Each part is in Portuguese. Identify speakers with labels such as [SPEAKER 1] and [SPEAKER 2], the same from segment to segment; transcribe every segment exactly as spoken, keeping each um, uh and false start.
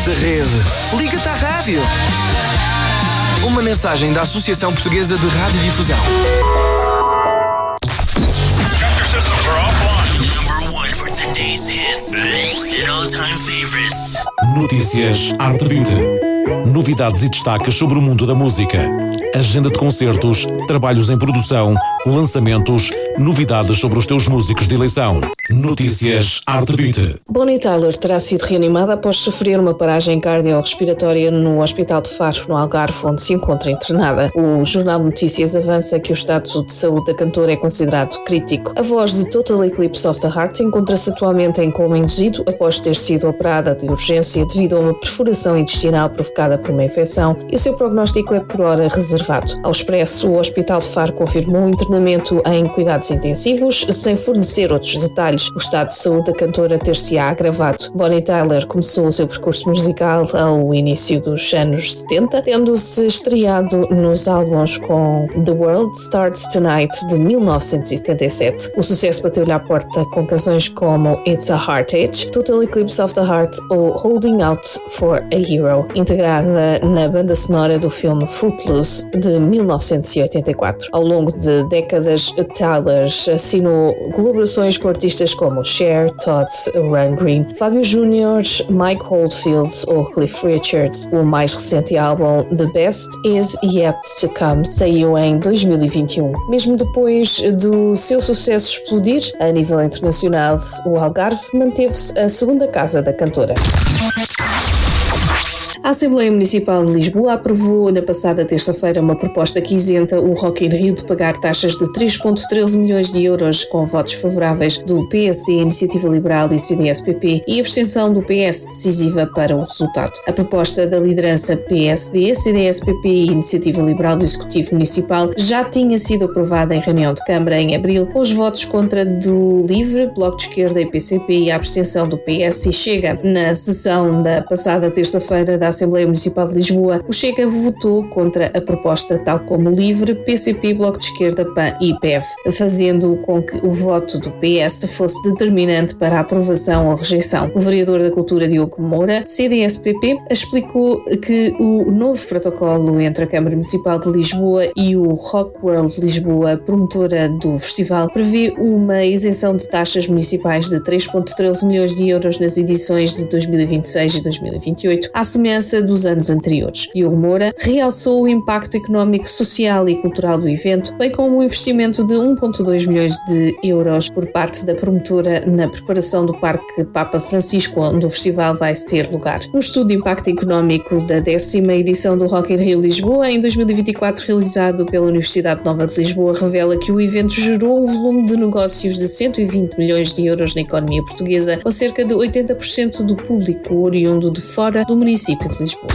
[SPEAKER 1] da rede. Liga-te à rádio. Uma mensagem da Associação Portuguesa de Radiodifusão.
[SPEAKER 2] Notícias Arte vinte. Novidades e destaques sobre o mundo da música. Agenda de concertos, trabalhos em produção, lançamentos, novidades sobre os teus músicos de eleição. Notícias Arte vinte.
[SPEAKER 3] Bonnie Tyler terá sido reanimada após sofrer uma paragem cardiorrespiratória no Hospital de Faro, no Algarve, onde se encontra internada. O Jornal de Notícias avança que o estado de saúde da cantora é considerado crítico. A voz de Total Eclipse of the Heart encontra-se atualmente em coma induzido após ter sido operada de urgência devido a uma perfuração intestinal provocada por uma infecção, e o seu prognóstico é por hora reservado. Ao Expresso, o Hospital de Faro confirmou um internamento em cuidados intensivos, sem fornecer outros detalhes. O estado de saúde da cantora ter-se-á agravado. Bonnie Tyler começou o seu percurso musical ao início dos anos setenta, tendo-se estreado nos álbuns com The World Starts Tonight, de mil novecentos e setenta e sete. O sucesso bateu-lhe à porta com canções como It's a Heartache, Total Eclipse of the Heart ou Holding Out for a Hero, integrada na banda sonora do filme Footloose, de mil novecentos e oitenta e quatro. Ao longo de décadas, Tyler assinou colaborações com artistas como Cher, Todd Rundgren, Fábio Júnior, Mike Oldfield ou Cliff Richards. O mais recente álbum, The Best Is Yet to Come, saiu em dois mil e vinte e um. Mesmo depois do seu sucesso explodir a nível internacional, o Algarve manteve-se a segunda casa da cantora. A Assembleia Municipal de Lisboa aprovou na passada terça-feira uma proposta que isenta o Rock in Rio de pagar taxas de três vírgula treze milhões de euros, com votos favoráveis do P S D, Iniciativa Liberal e C D S P P, e abstenção do P S decisiva para o resultado. A proposta da liderança P S D, C D S P P e Iniciativa Liberal do Executivo Municipal já tinha sido aprovada em reunião de Câmara em abril, com os votos contra do Livre, Bloco de Esquerda e P C P e a abstenção do P S e Chega. Na sessão da passada terça-feira da Assembleia Municipal de Lisboa, o Chega votou contra a proposta, tal como Livre, P C P, Bloco de Esquerda, P A N e P E V, fazendo com que o voto do P S fosse determinante para a aprovação ou rejeição. O vereador da Cultura, Diogo Moura, C D S P P, explicou que o novo protocolo entre a Câmara Municipal de Lisboa e o Rock World Lisboa, promotora do festival, prevê uma isenção de taxas municipais de três vírgula treze milhões de euros nas edições de dois mil e vinte e seis e dois mil e vinte e oito, à semelhança dos anos anteriores. Diogo Moura realçou o impacto económico, social e cultural do evento, bem como o investimento de um vírgula dois milhões de euros por parte da promotora na preparação do Parque Papa Francisco, onde o festival vai ter lugar. Um estudo de impacto económico da décima edição do Rock in Rio Lisboa, em dois mil e vinte e quatro, realizado pela Universidade Nova de Lisboa, revela que o evento gerou um volume de negócios de cento e vinte milhões de euros na economia portuguesa, com cerca de oitenta por cento do público oriundo de fora do município de Lisboa.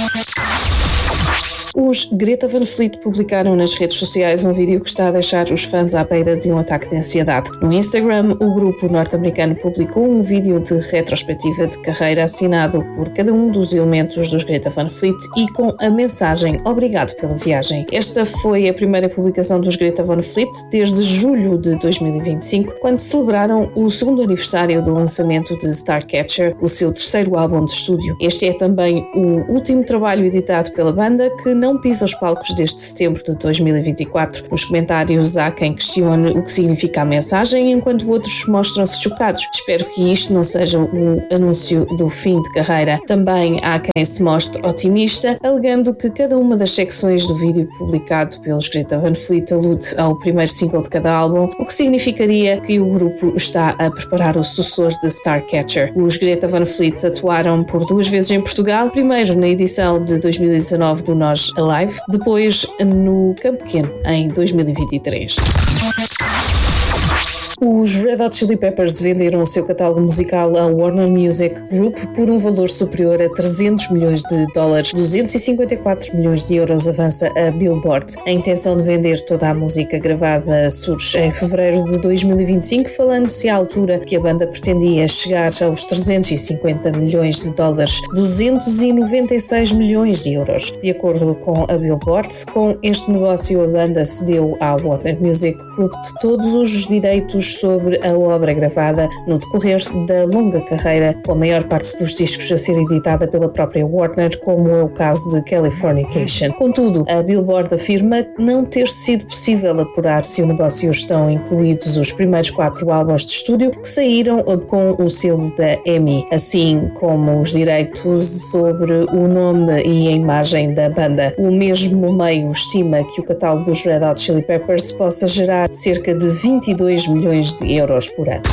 [SPEAKER 3] Os Greta Van Fleet publicaram nas redes sociais um vídeo que está a deixar os fãs à beira de um ataque de ansiedade. No Instagram, o grupo norte-americano publicou um vídeo de retrospectiva de carreira assinado por cada um dos elementos dos Greta Van Fleet e com a mensagem "Obrigado pela viagem". Esta foi a primeira publicação dos Greta Van Fleet desde julho de dois mil e vinte e cinco, quando celebraram o segundo aniversário do lançamento de Starcatcher, o seu terceiro álbum de estúdio. Este é também o último trabalho editado pela banda, que não pisa os palcos desde setembro de dois mil e vinte e quatro. Nos comentários há quem questione o que significa a mensagem, enquanto outros mostram-se chocados. Espero que isto não seja o anúncio do fim de carreira. Também há quem se mostre otimista, alegando que cada uma das secções do vídeo publicado pelos Greta Van Fleet alude ao primeiro single de cada álbum, o que significaria que o grupo está a preparar o sucessor de Starcatcher. Os Greta Van Fleet atuaram por duas vezes em Portugal, primeiro na edição de dois mil e dezanove do Nós Alive, depois no Campo Pequeno, em dois mil e vinte e três. Os Red Hot Chili Peppers venderam o seu catálogo musical à Warner Music Group por um valor superior a trezentos milhões de dólares, duzentos e cinquenta e quatro milhões de euros, avança a Billboard. A intenção de vender toda a música gravada surge em fevereiro de dois mil e vinte e cinco, falando-se à altura que a banda pretendia chegar aos trezentos e cinquenta milhões de dólares, duzentos e noventa e seis milhões de euros. De acordo com a Billboard, com este negócio a banda cedeu à Warner Music Group de todos os direitos detalhes sobre a obra gravada no decorrer da longa carreira, com a maior parte dos discos a ser editada pela própria Warner, como é o caso de Californication. Contudo, a Billboard afirma não ter sido possível apurar se o negócio estão incluídos os primeiros quatro álbuns de estúdio que saíram com o selo da E M I, assim como os direitos sobre o nome e a imagem da banda. O mesmo meio estima que o catálogo dos Red Hot Chili Peppers possa gerar cerca de vinte e dois milhões de euros por ano.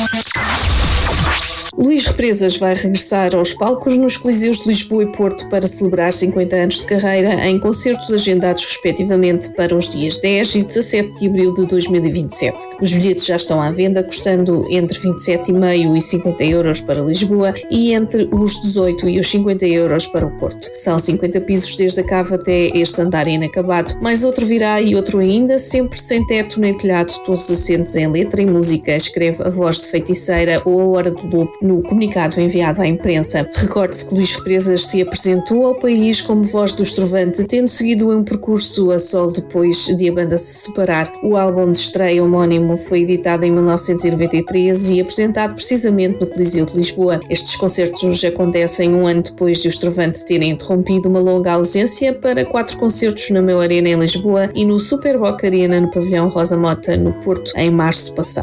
[SPEAKER 3] Luís Represas vai regressar aos palcos nos Coliseus de Lisboa e Porto para celebrar cinquenta anos de carreira em concertos agendados respectivamente para os dias dez e dezassete de abril de dois mil e vinte e sete. Os bilhetes já estão à venda, custando entre vinte e sete vírgula cinco e cinquenta euros para Lisboa e entre os dezoito e os cinquenta euros para o Porto. São cinquenta pisos desde a cave até este andar inacabado. Mais outro virá e outro ainda, sempre sem teto nem telhado, todos assentes em letra e música, escreve a voz de Feiticeira ou a Hora do Lobo no comunicado enviado à imprensa. Recorde-se que Luís Represas se apresentou ao país como voz do Estrovante, tendo seguido um percurso a solo depois de a banda se separar. O álbum de estreia homónimo foi editado em mil novecentos e noventa e três e apresentado precisamente no Coliseu de Lisboa. Estes concertos acontecem um ano depois de o Estrovante terem interrompido uma longa ausência para quatro concertos na Meu Arena em Lisboa e no Superboc Arena no Pavilhão Rosa Mota no Porto em março passado.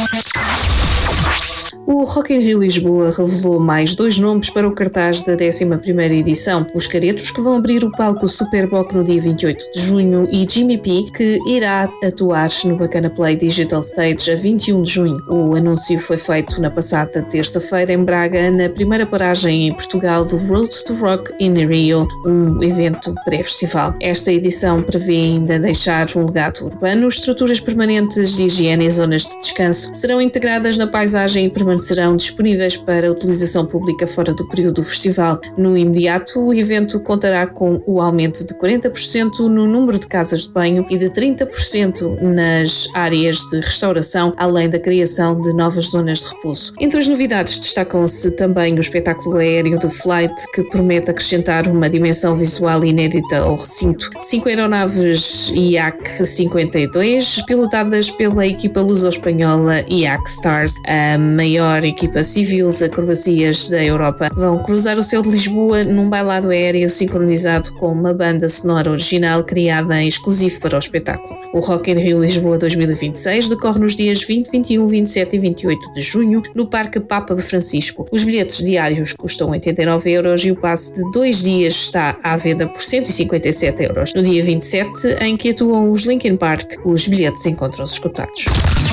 [SPEAKER 3] O Rock in Rio Lisboa revelou mais dois nomes para o cartaz da décima primeira edição. Os Caretos, que vão abrir o palco Superboc no dia vinte e oito de junho, e Jimmy P, que irá atuar no Bacana Play Digital Stage a vinte e um de junho. O anúncio foi feito na passada terça-feira em Braga, na primeira paragem em Portugal do Road to Rock in Rio, um evento pré-festival. Esta edição prevê ainda deixar um legado urbano. Estruturas permanentes de higiene e zonas de descanso serão integradas na paisagem e permanecerão serão disponíveis para utilização pública fora do período do festival. No imediato, o evento contará com o aumento de quarenta por cento no número de casas de banho e de trinta por cento nas áreas de restauração, além da criação de novas zonas de repouso. Entre as novidades destacam-se também o espetáculo aéreo de Flight, que promete acrescentar uma dimensão visual inédita ao recinto. Cinco aeronaves I A C cinquenta e dois, pilotadas pela equipa luso-espanhola I A C Stars, a maior equipa civil de acrobacias da Europa, vão cruzar o céu de Lisboa num bailado aéreo sincronizado com uma banda sonora original criada em exclusivo para o espetáculo. O Rock in Rio Lisboa dois mil e vinte e seis decorre nos dias vinte, vinte e um, vinte e sete e vinte e oito de junho no Parque Papa Francisco. Os bilhetes diários custam oitenta e nove euros e o passe de dois dias está à venda por cento e cinquenta e sete euros. No dia vinte e sete, em que atuam os Linkin Park, os bilhetes encontram-se esgotados.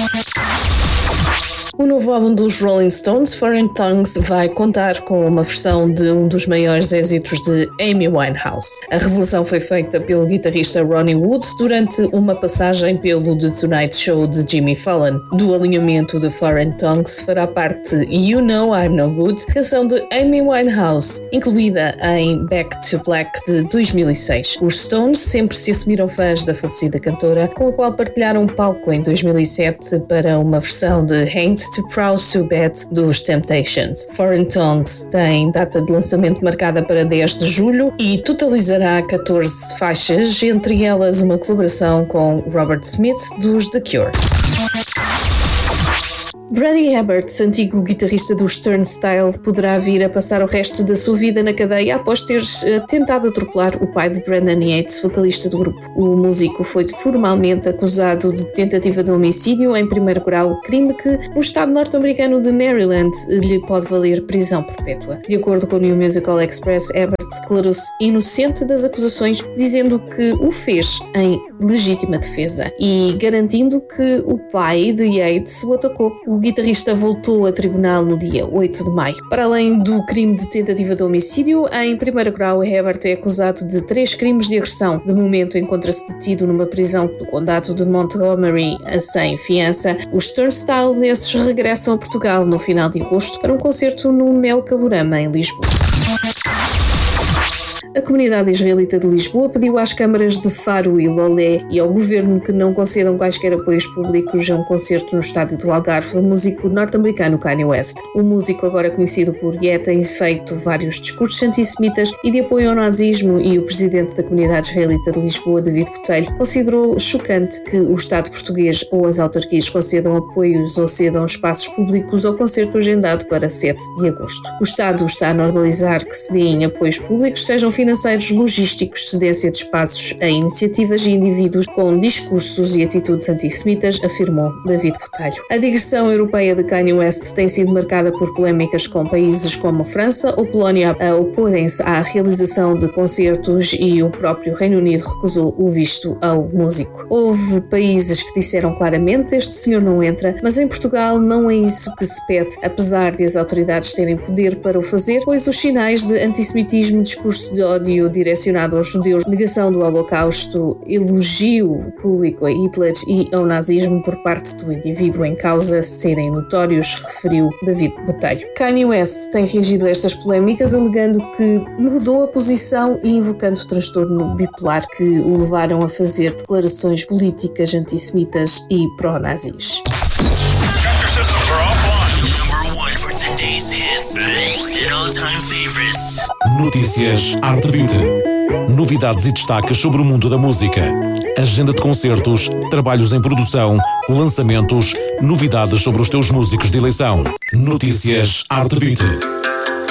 [SPEAKER 3] O novo álbum dos Rolling Stones, Foreign Tongues, vai contar com uma versão de um dos maiores êxitos de Amy Winehouse. A revelação foi feita pelo guitarrista Ronnie Wood durante uma passagem pelo The Tonight Show de Jimmy Fallon. Do alinhamento de Foreign Tongues fará parte You Know I'm No Good, canção de Amy Winehouse, incluída em Back to Black de dois mil e seis. Os Stones sempre se assumiram fãs da falecida cantora, com a qual partilharam um palco em dois mil e sete para uma versão de Ain't Too Proud to Bad dos Temptations. Foreign Tongues tem data de lançamento marcada para dez de julho e totalizará catorze faixas, entre elas uma colaboração com Robert Smith dos The Cure. Brady Habbert, antigo guitarrista dos Turnstile, poderá vir a passar o resto da sua vida na cadeia após ter uh, tentado atropelar o pai de Brendan Yates, vocalista do grupo. O músico foi formalmente acusado de tentativa de homicídio em primeiro grau, crime que no estado norte-americano de Maryland lhe pode valer prisão perpétua. De acordo com o New Musical Express, Habbert declarou-se inocente das acusações, dizendo que o fez em legítima defesa e garantindo que o pai de Yates o atacou. O guitarrista voltou a tribunal no dia oito de maio. Para além do crime de tentativa de homicídio, em primeiro grau, Habbert é acusado de três crimes de agressão. De momento, encontra-se detido numa prisão do condado de Montgomery sem fiança. Os Turnstile desses regressam a Portugal no final de agosto para um concerto no Mel Calorama, em Lisboa. A comunidade israelita de Lisboa pediu às câmaras de Faro e Lolé e ao governo que não concedam quaisquer apoios públicos a um concerto no estádio do Algarve do músico norte-americano Kanye West. O músico, agora conhecido por Ye, tem feito vários discursos antissemitas e de apoio ao nazismo, e o presidente da comunidade israelita de Lisboa, David Botelho, considerou chocante que o Estado português ou as autarquias concedam apoios ou cedam espaços públicos ao concerto agendado para sete de agosto. O Estado está a normalizar que se deem apoios públicos, sejam financeiros, logísticos, cedência de espaços a iniciativas e indivíduos com discursos e atitudes antissemitas, afirmou David Botelho. A digressão europeia de Kanye West tem sido marcada por polémicas com países como França ou Polónia a oporem-se à realização de concertos, e o próprio Reino Unido recusou o visto ao músico. Houve países que disseram claramente: este senhor não entra, mas em Portugal não é isso que se pede, apesar de as autoridades terem poder para o fazer, pois os sinais de antissemitismo, discurso de ódio direcionado aos judeus, negação do Holocausto, elogio público a Hitler e ao nazismo por parte do indivíduo em causa serem notórios, referiu David Botelho. Kanye West tem reagido a estas polémicas alegando que mudou a posição e invocando o transtorno bipolar que o levaram a fazer declarações políticas antissemitas e pró-nazis.
[SPEAKER 2] Notícias Arte Beauty. Novidades e destaques sobre o mundo da música. Agenda de concertos, trabalhos em produção, lançamentos, novidades sobre os teus músicos de eleição. Notícias Arte Beauty.